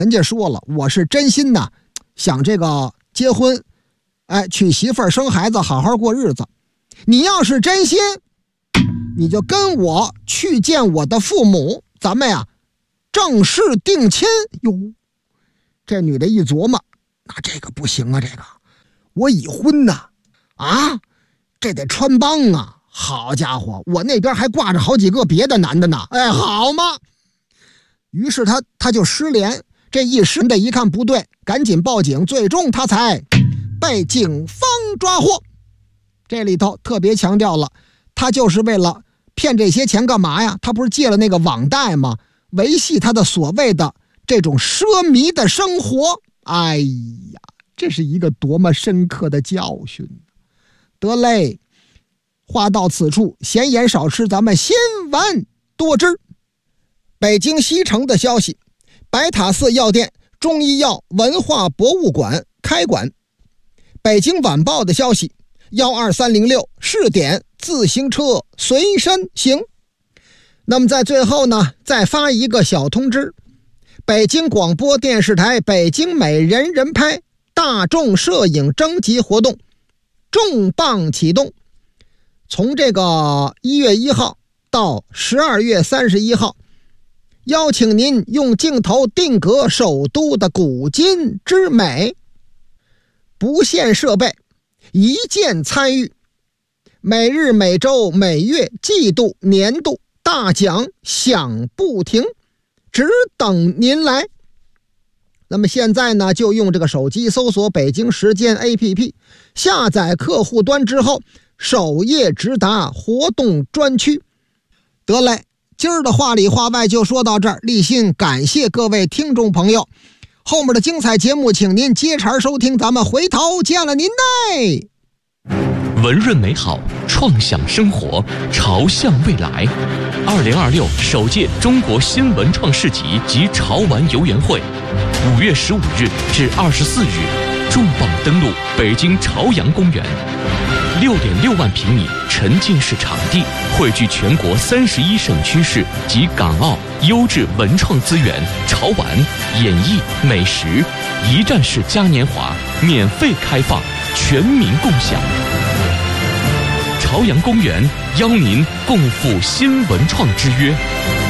人家说了，我是真心的想这个结婚，娶媳妇儿生孩子，好好过日子。你要是真心，你就跟我去见我的父母，咱们呀正式定亲。哟，这女的一琢磨，那这个不行啊，这个我已婚呐，这得穿帮啊。好家伙，我那边还挂着好几个别的男的呢，好吗？于是他就失联，这一失的一看不对，赶紧报警，最终他才被警方抓获。这里头特别强调了，他就是为了骗这些钱干嘛呀？他不是借了那个网贷吗？维系他的所谓的这种奢靡的生活。哎呀，这是一个多么深刻的教训。得嘞，话到此处，闲言少吃，咱们新闻多知。北京西城的消息，白塔寺药店中医药文化博物馆开馆。北京晚报的消息，12306试点自行车随身行。那么在最后呢，再发一个小通知，北京广播电视台北京美人人拍大众摄影征集活动重磅启动，从这个1月1号到12月31号，邀请您用镜头定格首都的古今之美，不限设备，一键参与，每日每周每月季度年度大奖响不停，只等您来。那么现在呢，就用这个手机搜索北京时间 APP， 下载客户端之后，首页直达活动专区。得嘞，今儿的话里话外就说到这儿，立心感谢各位听众朋友，后面的精彩节目请您接茬收听，咱们回头见了您嘞。 文润美好，创想生活，朝向未来。2026首届中国新文创市集及潮玩游园会，5月15日至24日，重磅登陆北京朝阳公园。6.6万平米沉浸式场地，汇聚全国31省区市及港澳优质文创资源，潮玩、演艺、美食，一站式嘉年华，免费开放，全民共享。朝阳公园邀您共赴新文创之约。